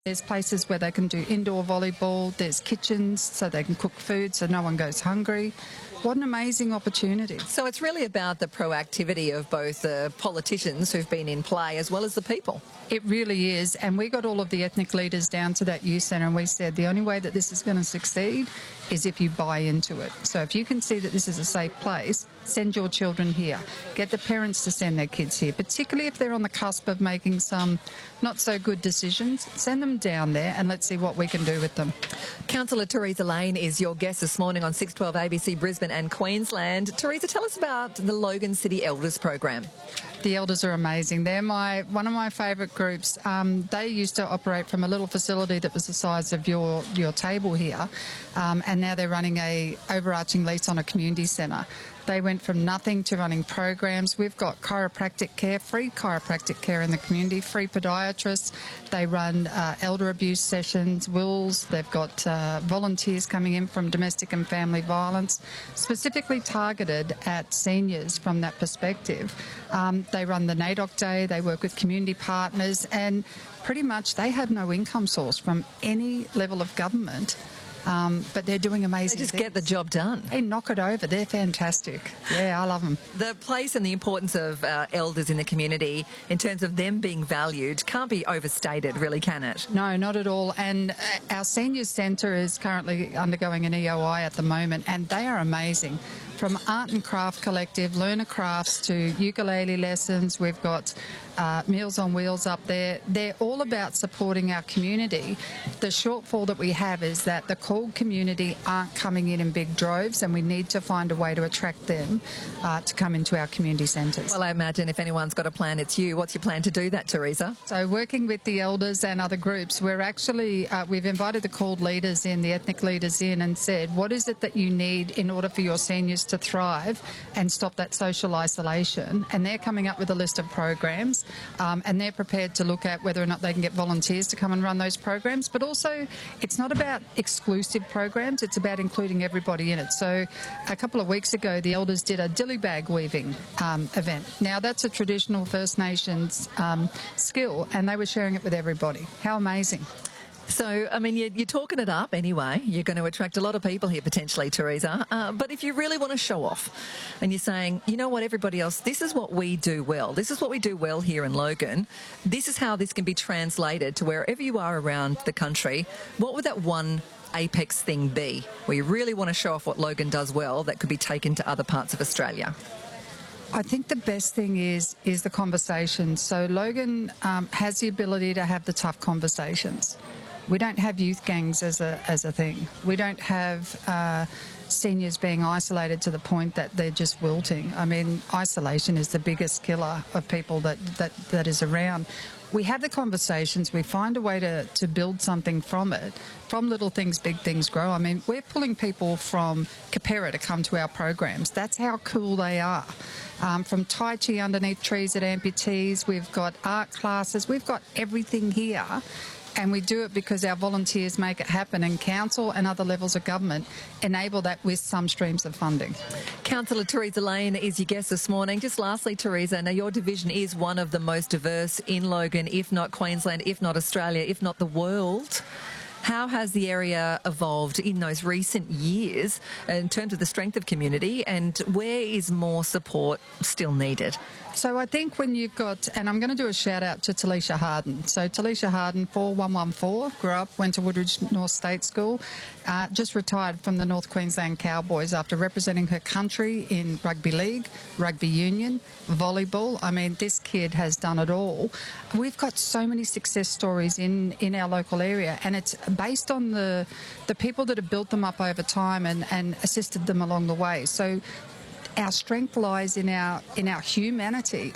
There's places where they can do indoor volleyball. There's kitchens so they can cook food so no one goes hungry. What an amazing opportunity. So it's really about the proactivity of both the politicians who've been in play as well as the people. It really is. And we got all of the ethnic leaders down to that youth centre and we said the only way that this is going to succeed is if you buy into it. So if you can see that this is a safe place, send your children here. Get the parents to send their kids here, particularly if they're on the cusp of making some not so good decisions. Send them down there and let's see what we can do with them. Councillor Theresa Lane is your guest this morning on 612 ABC Brisbane and Queensland. Theresa, tell us about the Logan City Elders program. The Elders are amazing. They're one of my favourite groups. They used to operate from a little facility that was the size of your table here, and now they're running a overarching lease on a community centre. They went from nothing to running programs. We've got chiropractic care, free chiropractic care in the community, free podiatrists. They run elder abuse sessions, wills. They've got volunteers coming in from domestic and family violence, specifically targeted at seniors from that perspective. They run the NAIDOC Day. They work with community partners, and pretty much they have no income source from any level of government. But they're doing amazing things. They just get the job done. They knock it over. They're fantastic. Yeah, I love them. The place and the importance of elders in the community in terms of them being valued can't be overstated, really, can it? No, not at all. And our seniors centre is currently undergoing an EOI at the moment, and they are amazing. From art and craft collective, learner crafts to ukulele lessons, we've got Meals on Wheels up there. They're all about supporting our community. The shortfall that we have is that the Coolg community aren't coming in big droves, and we need to find a way to attract them to come into our community centres. Well, I imagine if anyone's got a plan, it's you. What's your plan to do that, Theresa? So working with the elders and other groups, we're actually, we've invited the CALD leaders in, the ethnic leaders in, and said, what is it that you need in order for your seniors to thrive and stop that social isolation? And they're coming up with a list of programs, and they're prepared to look at whether or not they can get volunteers to come and run those programs. But also, it's not about exclusive programs, it's about including everybody in it. So a couple of weeks ago, the elders did a dilly bag weaving event. Now, that's a traditional First Nations skill, and they were sharing it with everybody. How amazing. So, I mean, you're talking it up anyway. You're going to attract a lot of people here potentially, Theresa. But if you really want to show off and you're saying, you know what, everybody else, this is what we do well. This is what we do well here in Logan. This is how this can be translated to wherever you are around the country. What would that one apex thing be where you really want to show off what Logan does well that could be taken to other parts of Australia? I think the best thing is the conversation. So Logan has the ability to have the tough conversations. We don't have youth gangs as a thing. We don't have seniors being isolated to the point that they're just wilting. I mean, isolation is the biggest killer of people that is around. We have the conversations, we find a way to build something from it. From little things, big things grow. I mean, we're pulling people from Capera to come to our programs. That's how cool they are. From Tai Chi underneath trees at amputees, we've got art classes, we've got everything here. And we do it because our volunteers make it happen, and council and other levels of government enable that with some streams of funding. Councillor Theresa Lane is your guest this morning. Just lastly, Theresa, now your division is one of the most diverse in Logan, if not Queensland, if not Australia, if not the world. How has the area evolved in those recent years in terms of the strength of community, and where is more support still needed? So I think when you've got, and I'm going to do a shout out to Talisha Harden. So Talisha Harden, 4114, grew up, went to Woodridge North State School, just retired from the North Queensland Cowboys after representing her country in rugby league, rugby union, volleyball. I mean, this kid has done it all. We've got so many success stories in our local area, and it's based on the people that have built them up over time and assisted them along the way. So our strength lies in our humanity.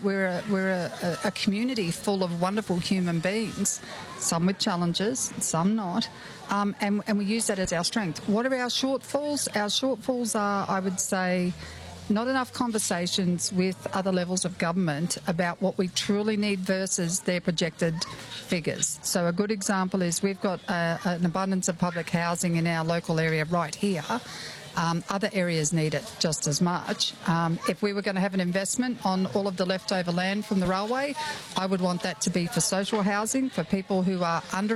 We're a community full of wonderful human beings, some with challenges, some not, and we use that as our strength. What are our shortfalls? Our shortfalls are, I would say, not enough conversations with other levels of government about what we truly need versus their projected figures. So a good example is we've got an abundance of public housing in our local area right here. Other areas need it just as much. If we were going to have an investment on all of the leftover land from the railway, I would want that to be for social housing, for people who are under